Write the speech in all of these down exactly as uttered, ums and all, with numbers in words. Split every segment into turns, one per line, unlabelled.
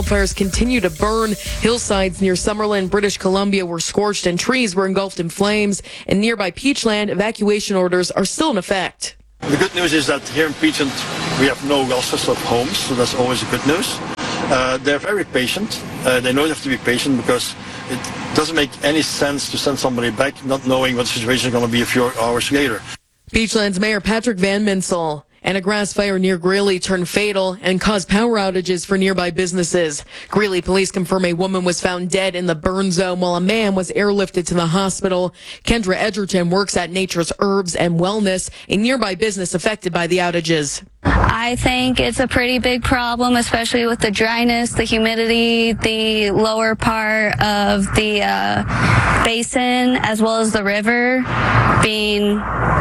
wildfires continue to burn. Hillsides near Summerlin, British Columbia were scorched and trees were engulfed in flames. In nearby Peachland, evacuation orders are still in effect.
The good news is that here in Peachland we have no losses of homes, so that's always a good news. Uh, they're very patient. Uh, they know they have to be patient because it doesn't make any sense to send somebody back not knowing what the situation is going to be a few hours later.
Peachland's Mayor Patrick Van Minsel. And a grass fire near Greeley turned fatal and caused power outages for nearby businesses. Greeley police confirm a woman was found dead in the burn zone while a man was airlifted to the hospital. Kendra Edgerton works at Nature's Herbs and Wellness, a nearby business affected by the outages.
I think it's a pretty big problem, especially with the dryness, the humidity, the lower part of the uh, basin, as well as the river being,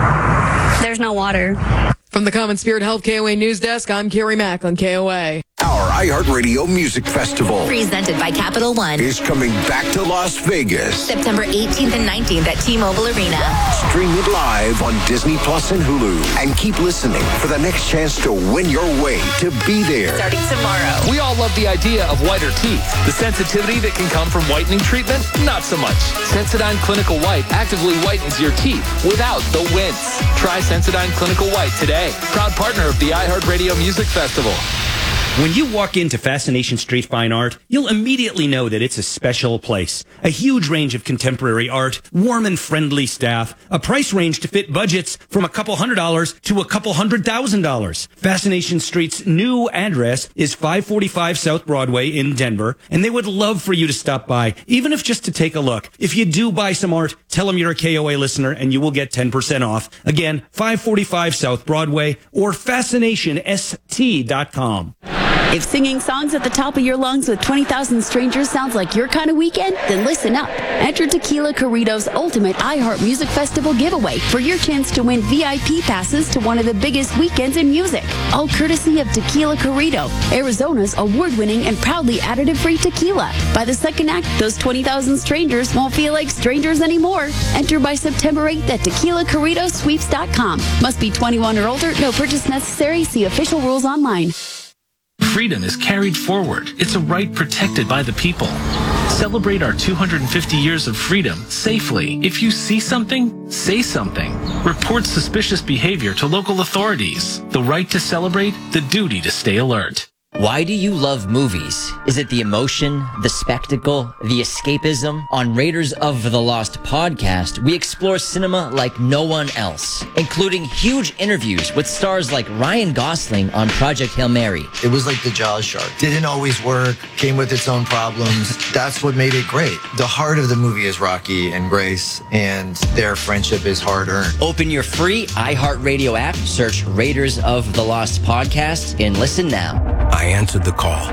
there's no water.
From the Common Spirit Health K O A News Desk, I'm Carrie Mack on K O A.
Our iHeartRadio Music Festival,
presented by Capital One,
is coming back to Las Vegas.
September eighteenth and nineteenth at T-Mobile Arena.
Stream it live on Disney Plus and Hulu. And keep listening for the next chance to win your way to be there.
Starting tomorrow.
We all love the idea of whiter teeth. The sensitivity that can come from whitening treatment? Not so much. Sensodyne Clinical White actively whitens your teeth without the wince. Try Sensodyne Clinical White today. Proud partner of the iHeartRadio Music Festival.
When you walk into Fascination Street Fine Art, you'll immediately know that it's a special place. A huge range of contemporary art, warm and friendly staff, a price range to fit budgets from a couple hundred dollars to a couple hundred thousand dollars. Fascination Street's new address is five forty-five South Broadway in Denver, and they would love for you to stop by, even if just to take a look. If you do buy some art, tell them you're a K O A listener and you will get ten percent off. Again, five forty-five South Broadway or fascination s t dot com.
If singing songs at the top of your lungs with twenty thousand strangers sounds like your kind of weekend, then listen up. Enter Tequila Corrido's ultimate iHeart Music Festival giveaway for your chance to win V I P passes to one of the biggest weekends in music. All courtesy of Tequila Corrido, Arizona's award-winning and proudly additive-free tequila. By the second act, those twenty thousand strangers won't feel like strangers anymore. Enter by September eighth at tequila corrido sweeps dot com. Must be twenty-one or older. No purchase necessary. See official rules online.
Freedom is carried forward. It's a right protected by the people. Celebrate our two hundred fifty years of freedom safely. If you see something, say something. Report suspicious behavior to local authorities. The right to celebrate, the duty to stay alert.
Why do you love movies? Is it the emotion, the spectacle, the escapism? On Raiders of the Lost podcast, we explore cinema like no one else, including huge interviews with stars like Ryan Gosling on Project Hail Mary.
It was like the Jaws shark. Didn't always work, came with its own problems. That's what made it great. The heart of the movie is Rocky and Grace, and their friendship is hard-earned.
Open your free iHeartRadio app, search Raiders of the Lost podcast, and listen now.
I answered the call.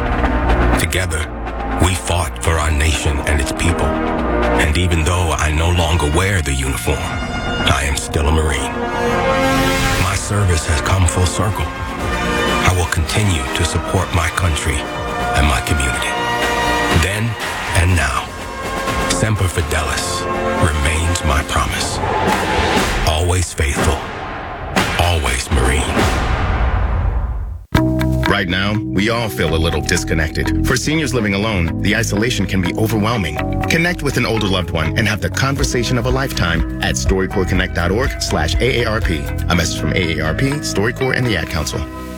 Together, we fought for our nation and its people. And even though I no longer wear the uniform, I am still a Marine. My service has come full circle. I will continue to support my country and my community. Then and now, Semper Fidelis remains my promise. Always faithful, always Marine.
Right now, we all feel a little disconnected. For seniors living alone, the isolation can be overwhelming. Connect with an older loved one and have the conversation of a lifetime at storycorps connect dot org slash A A R P. A message from A A R P, StoryCorps, and the Ad Council.